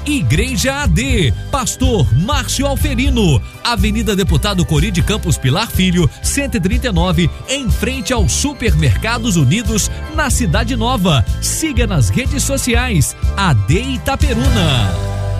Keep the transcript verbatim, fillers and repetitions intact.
Igreja A D, Pastor Márcio Alferino, Avenida Deputado Cori de Campos Pilar Filho, cento e trinta e nove, em frente ao Supermercados Unidos, na Cidade Nova. Siga nas redes sociais, A D Itaperuna.